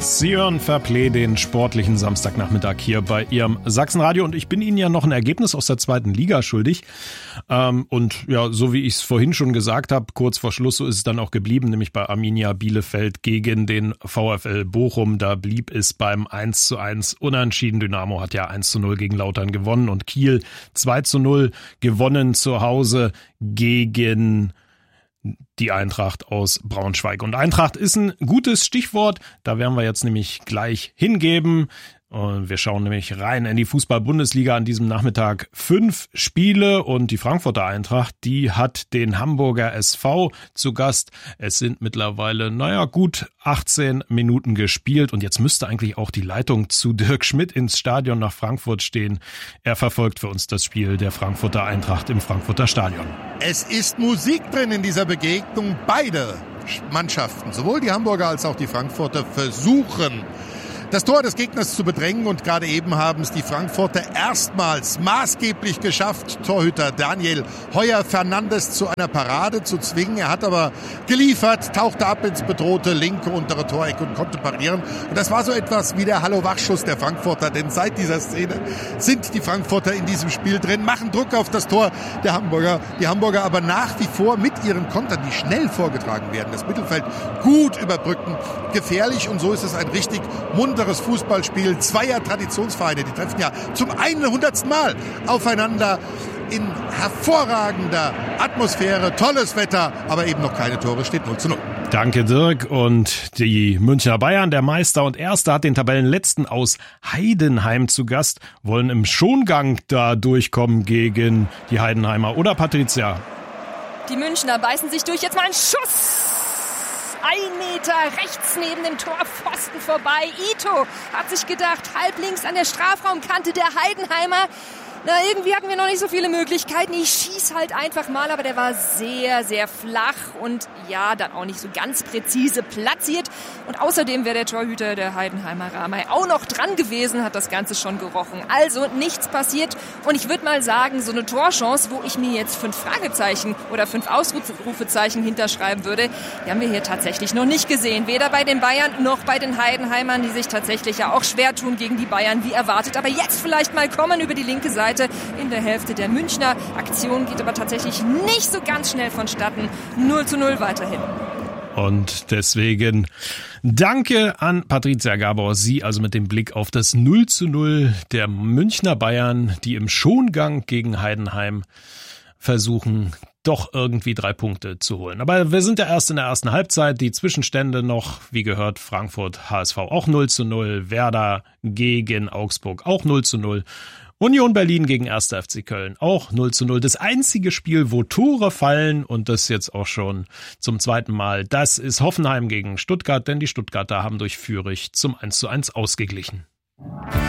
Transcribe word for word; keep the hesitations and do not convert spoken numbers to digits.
Sie hören Fairplay, den sportlichen Samstagnachmittag hier bei Ihrem Sachsenradio, und ich bin Ihnen ja noch ein Ergebnis aus der zweiten Liga schuldig. Ähm, und ja, so wie ich es vorhin schon gesagt habe, kurz vor Schluss, so ist es dann auch geblieben, nämlich bei Arminia Bielefeld gegen den VfL Bochum. Da blieb es beim eins zu eins unentschieden. Dynamo hat ja eins zu null gegen Lautern gewonnen und Kiel zwei zu null gewonnen zu Hause gegen die Eintracht aus Braunschweig. Und Eintracht ist ein gutes Stichwort, da werden wir jetzt nämlich gleich hingeben. Und wir schauen nämlich rein in die Fußball-Bundesliga an diesem Nachmittag. Fünf Spiele und die Frankfurter Eintracht, die hat den Hamburger S V zu Gast. Es sind mittlerweile, naja, gut achtzehn Minuten gespielt und jetzt müsste eigentlich auch die Leitung zu Dirk Schmidt ins Stadion nach Frankfurt stehen. Er verfolgt für uns das Spiel der Frankfurter Eintracht im Frankfurter Stadion. Es ist Musik drin in dieser Begegnung. Beide Mannschaften, sowohl die Hamburger als auch die Frankfurter, versuchen, das Tor des Gegners zu bedrängen, und gerade eben haben es die Frankfurter erstmals maßgeblich geschafft, Torhüter Daniel Heuer-Fernandes zu einer Parade zu zwingen. Er hat aber geliefert, tauchte ab ins bedrohte linke untere Toreck und konnte parieren. Und das war so etwas wie der Hallo-Wach-Schuss der Frankfurter, denn seit dieser Szene sind die Frankfurter in diesem Spiel drin, machen Druck auf das Tor der Hamburger. Die Hamburger aber nach wie vor mit ihren Kontern, die schnell vorgetragen werden, das Mittelfeld gut überbrücken, gefährlich, und so ist es ein richtig munteres Fußballspiel zweier Traditionsvereine. Die treffen ja zum hundertsten Mal aufeinander in hervorragender Atmosphäre, tolles Wetter, aber eben noch keine Tore, steht null zu null. Danke, Dirk. Und die Münchner Bayern, der Meister und Erster, hat den Tabellenletzten aus Heidenheim zu Gast, wollen im Schongang da durchkommen gegen die Heidenheimer. Oder, Patricia? Die Münchner beißen sich durch. Jetzt mal ein Schuss! Ein Meter rechts neben dem Torpfosten vorbei. Ito hat sich gedacht, halb links an der Strafraumkante der Heidenheimer. Na, irgendwie hatten wir noch nicht so viele Möglichkeiten. Ich schieß halt einfach mal, aber der war sehr, sehr flach und ja, dann auch nicht so ganz präzise platziert. Und außerdem wäre der Torhüter der Heidenheimer Ramay auch noch dran gewesen, hat das Ganze schon gerochen. Also nichts passiert. Und ich würde mal sagen, so eine Torchance, wo ich mir jetzt fünf Fragezeichen oder fünf Ausrufezeichen hinterschreiben würde, die haben wir hier tatsächlich noch nicht gesehen. Weder bei den Bayern noch bei den Heidenheimern, die sich tatsächlich ja auch schwer tun gegen die Bayern, wie erwartet. Aber jetzt vielleicht mal kommen über die linke Seite in der Hälfte der Münchner. Aktion geht aber tatsächlich nicht so ganz schnell vonstatten. null zu null weiterhin. Und deswegen danke an Patricia Gabor. Sie also mit dem Blick auf das null zu null der Münchner Bayern, die im Schongang gegen Heidenheim versuchen, doch irgendwie drei Punkte zu holen. Aber wir sind ja erst in der ersten Halbzeit. Die Zwischenstände noch, wie gehört, Frankfurt, H S V auch null zu null, Werder gegen Augsburg auch null zu null. Union Berlin gegen erster F C Köln, auch null zu null. Das einzige Spiel, wo Tore fallen, und das jetzt auch schon zum zweiten Mal, das ist Hoffenheim gegen Stuttgart, denn die Stuttgarter haben durch Fürich zum eins zu eins ausgeglichen.